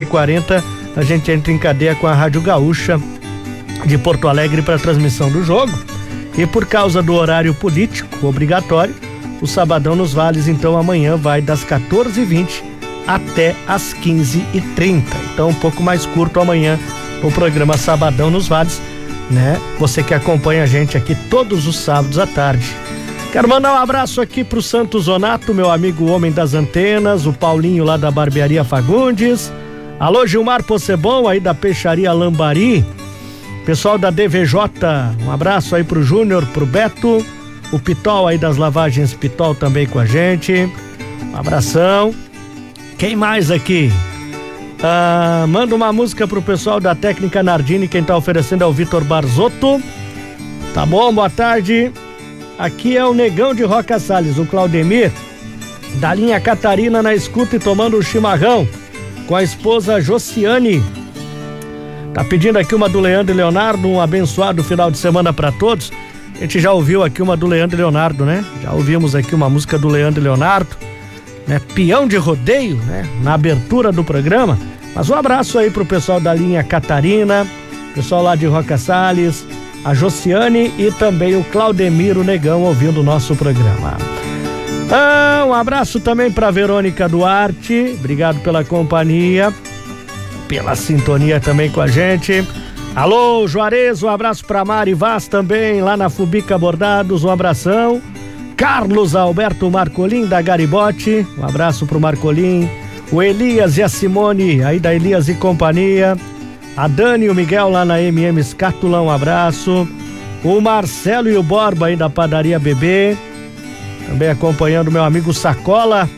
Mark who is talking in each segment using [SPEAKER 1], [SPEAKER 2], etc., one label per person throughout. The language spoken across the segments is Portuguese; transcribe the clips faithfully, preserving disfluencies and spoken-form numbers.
[SPEAKER 1] quarenta, a gente entra em cadeia com a Rádio Gaúcha de Porto Alegre para a transmissão do jogo. E por causa do horário político obrigatório, o Sabadão nos Vales, então, amanhã vai das quatorze e vinte até as quinze e trinta. Então, um pouco mais curto amanhã o programa Sabadão nos Vales, né? Você que acompanha a gente aqui todos os sábados à tarde. Quero mandar um abraço aqui pro Santos Zonato, meu amigo homem das antenas, o Paulinho lá da Barbearia Fagundes. Alô, Gilmar Possebon aí da Peixaria Lambari. Pessoal da D V J, um abraço aí pro Júnior, pro Beto, o Pitol aí das lavagens Pitol também com a gente. Um abração. Quem mais aqui? Ah, manda uma música pro pessoal da Técnica Nardini, quem tá oferecendo é o Vitor Barzotto. Tá bom, boa tarde. Aqui é o Negão de Roca Salles, o Claudemir, da linha Catarina na escuta e tomando um chimarrão com a esposa Josiane. Tá pedindo aqui uma do Leandro e Leonardo, um abençoado final de semana para todos. A gente já ouviu aqui uma do Leandro e Leonardo, né? Já ouvimos aqui uma música do Leandro e Leonardo, né? Peão de rodeio, né? Na abertura do programa. Mas um abraço aí pro pessoal da linha Catarina, pessoal lá de Roca Salles, a Josiane e também o Claudemiro Negão ouvindo o nosso programa. Ah, um abraço também pra Verônica Duarte, obrigado pela companhia, pela sintonia também com a gente. Alô, Juarez, um abraço pra Mari Vaz também, lá na Fubica Bordados, um abração. Carlos Alberto Marcolim, da Garibote, um abraço pro Marcolim. O Elias e a Simone, aí da Elias e Companhia. A Dani e o Miguel lá na M M Escátula, um abraço. O Marcelo e o Borba aí da Padaria Bebê, também acompanhando meu amigo Sacola.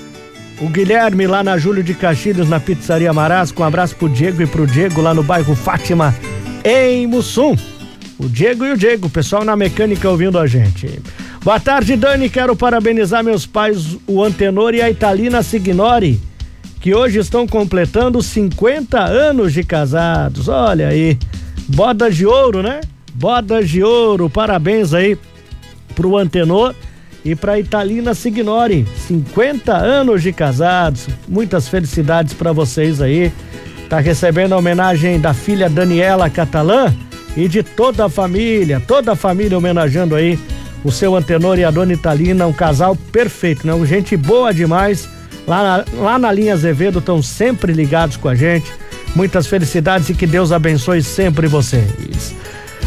[SPEAKER 1] O Guilherme lá na Júlio de Castilhos, na Pizzaria Marasco, um abraço pro Diego e pro Diego lá no bairro Fátima, em Mussum. O Diego e o Diego, pessoal na mecânica ouvindo a gente. Boa tarde, Dani, quero parabenizar meus pais, o Antenor e a Italina Signori, que hoje estão completando cinquenta anos de casados. Olha aí, bodas de ouro, né? Bodas de ouro, parabéns aí pro Antenor e pra Italina Signori, cinquenta anos de casados, muitas felicidades pra vocês aí. Tá recebendo a homenagem da filha Daniela Catalã e de toda a família, toda a família homenageando aí o seu Antenor e a dona Italina, um casal perfeito, né? Gente boa demais. Lá na, lá na linha Azevedo estão sempre ligados com a gente. Muitas felicidades e que Deus abençoe sempre vocês.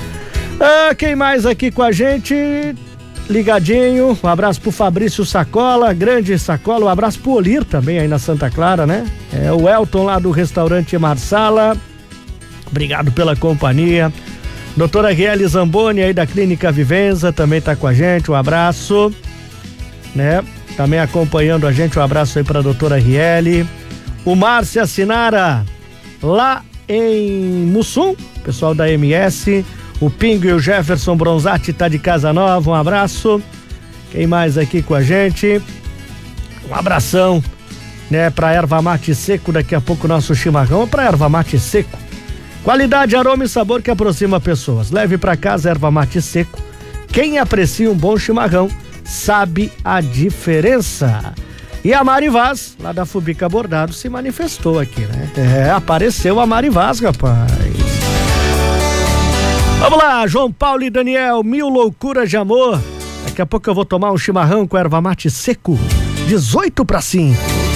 [SPEAKER 1] Ah, quem mais aqui com a gente? Ligadinho, um abraço pro Fabrício Sacola, grande Sacola, um abraço pro Olir também aí na Santa Clara, né? É o Elton lá do restaurante Marsala, obrigado pela companhia. Doutora Riele Zamboni aí da Clínica Vivenza também tá com a gente, um abraço, né? Também acompanhando a gente, um abraço aí pra doutora Riele. O Márcia Sinara, lá em Mussum, pessoal da M S. O Pingo e o Jefferson Bronzatti tá de Casa Nova, um abraço. Quem mais aqui com a gente? Um abração, né, pra Erva Mate Seco, daqui a pouco o nosso chimarrão pra Erva Mate Seco. Qualidade, aroma e sabor que aproxima pessoas. Leve pra casa Erva Mate Seco. Quem aprecia um bom chimarrão sabe a diferença. E a Mari Vaz, lá da Fubica Bordado, se manifestou aqui, né? É, apareceu a Mari Vaz, rapaz. Vamos lá, João Paulo e Daniel, Mil Loucuras de Amor. Daqui a pouco eu vou tomar um chimarrão com erva mate seco. dezoito para cinco.